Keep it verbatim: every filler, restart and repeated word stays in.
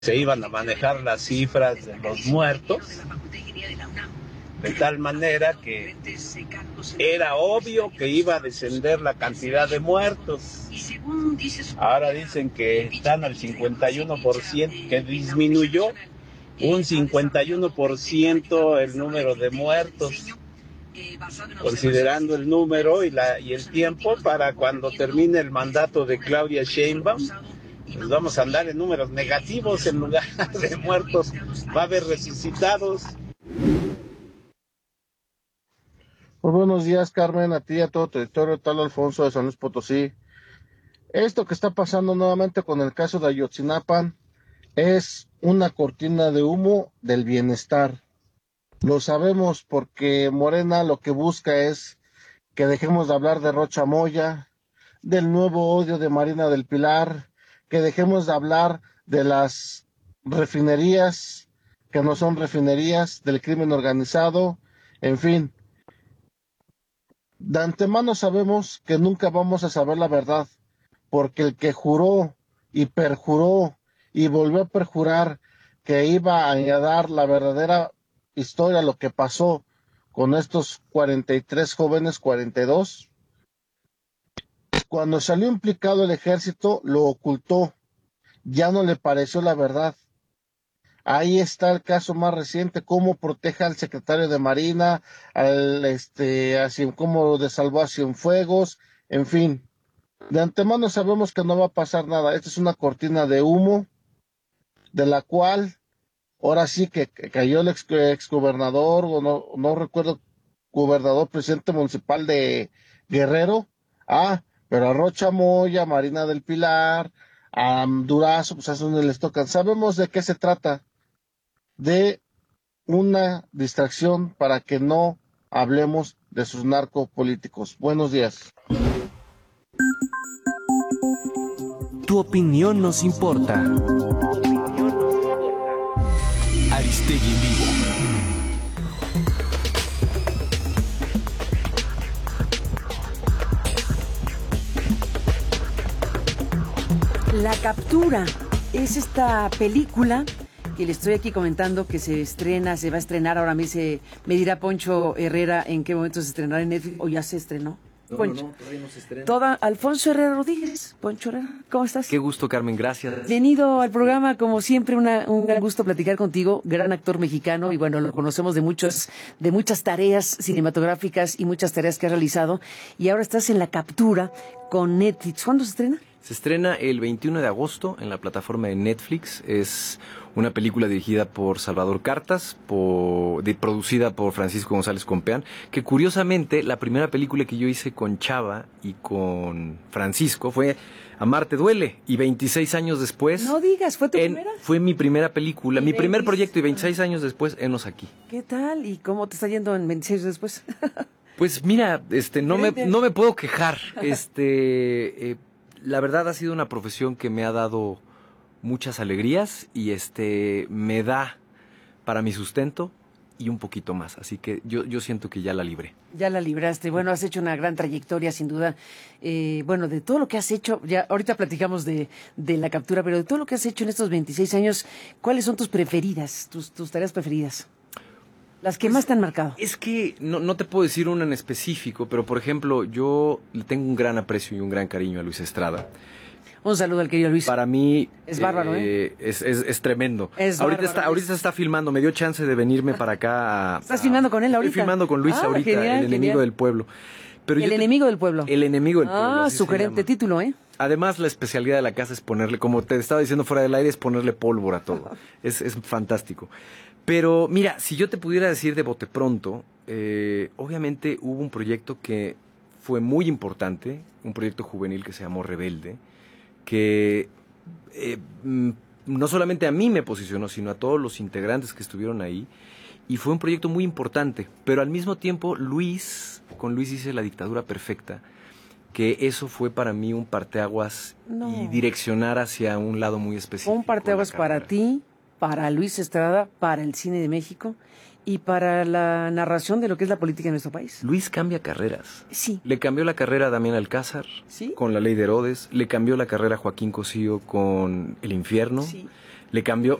Se iban a manejar las cifras de los muertos de tal manera que era obvio que iba a descender la cantidad de muertos. Ahora dicen que están al cincuenta y uno por ciento, que disminuyó un cincuenta y uno por ciento el número de muertos, considerando el número y, la, y el tiempo para cuando termine el mandato de Claudia Sheinbaum. Pues vamos a andar en números negativos en lugar de muertos, va a haber resucitados. Muy buenos días, Carmen, a ti y a todo tu territorio, tal Alfonso de San Luis Potosí. Esto que está pasando nuevamente con el caso de Ayotzinapa es una cortina de humo del bienestar. Lo sabemos porque Morena lo que busca es que dejemos de hablar de Rocha Moya, del nuevo odio de Marina del Pilar, que dejemos de hablar de las refinerías que no son refinerías, del crimen organizado, en fin. De antemano sabemos que nunca vamos a saber la verdad, porque el que juró y perjuró y volvió a perjurar que iba a dar la verdadera historia, lo que pasó con estos cuarenta y tres jóvenes, cuarenta y dos, cuando salió implicado el ejército, lo ocultó, ya no le pareció la verdad. Ahí está el caso más reciente, cómo protege al secretario de Marina, al este, así cómo desalvó a Cienfuegos, en fin. De antemano sabemos que no va a pasar nada. Esta es una cortina de humo, de la cual ahora sí que, que cayó el ex, ex gobernador, o no, no recuerdo, gobernador, presidente municipal de Guerrero. Ah, pero a Rocha Moya, Marina del Pilar, a Durazo, pues a esos no les tocan. Sabemos de qué se trata, de una distracción para que no hablemos de sus narcopolíticos. Buenos días. Tu opinión nos importa. Aristegui en vivo. La Captura es esta película que le estoy aquí comentando que se estrena, se va a estrenar. Ahora me dice, me dirá Poncho Herrera en qué momento se estrenará en Netflix, o ya se estrenó. No, Poncho. no, no, todavía no se estrena. Toda, Alfonso Herrera Rodríguez, Poncho Herrera, ¿cómo estás? Qué gusto, Carmen, gracias. Bienvenido al programa, como siempre, una, un gran gusto platicar contigo, gran actor mexicano, y bueno, lo conocemos de muchos, de muchas tareas cinematográficas y muchas tareas que ha realizado, y ahora estás en La Captura con Netflix. ¿Cuándo se estrena? Se estrena el veintiuno de agosto en la plataforma de Netflix. Es una película dirigida por Salvador Cartas, por, de, producida por Francisco González Compeán, que curiosamente la primera película que yo hice con Chava y con Francisco fue Amarte Duele, y veintiséis años después... No digas, ¿fue tu en, primera? Fue mi primera película, Y mi primer veintiséis proyecto, y veintiséis años después, henos aquí. ¿Qué tal? ¿Y cómo te está yendo en veintiséis después? Pues mira, este, no me, no me puedo quejar. Este, eh, la verdad ha sido una profesión que me ha dado muchas alegrías y este, me da para mi sustento y un poquito más. Así que yo, yo siento que ya la libré. Ya la libraste. Bueno, has hecho una gran trayectoria, sin duda. Eh, bueno, de todo lo que has hecho, ya ahorita platicamos de, de La Captura, pero de todo lo que has hecho en estos veintiséis años, ¿cuáles son tus preferidas, tus, tus tareas preferidas? Las que Pues, más te han marcado. Es que no, no te puedo decir una en específico, pero por ejemplo, yo le tengo un gran aprecio y un gran cariño a Luis Estrada. Un saludo al querido Luis. Para mí es bárbaro, ¿eh? eh, es, es, es tremendo. Es ahorita bárbaro, está, ahorita se está filmando, me dio chance de venirme para acá. A, ¿Estás a, filmando con él ahorita? Estoy filmando con Luis ah, ahorita, genial, el enemigo genial. del pueblo. Pero el te, enemigo del pueblo. El enemigo del pueblo. Ah, así sugerente título, ¿eh? Además, la especialidad de la casa es ponerle, como te estaba diciendo fuera del aire, es ponerle pólvora a todo. es, es fantástico. Pero mira, si yo te pudiera decir de bote pronto, eh, obviamente hubo un proyecto que fue muy importante, un proyecto juvenil que se llamó Rebelde, que eh, no solamente a mí me posicionó, sino a todos los integrantes que estuvieron ahí, y fue un proyecto muy importante, pero al mismo tiempo Luis, con Luis hice La Dictadura Perfecta, que eso fue para mí un parteaguas no. y direccionar hacia un lado muy específico. Un parteaguas para ti, para Luis Estrada, para el cine de México y para la narración de lo que es la política en nuestro país. Luis cambia carreras. Sí. Le cambió la carrera a Damián Alcázar, ¿Sí? con La Ley de Herodes. Le cambió la carrera a Joaquín Cosío con El Infierno. Sí. Le cambió,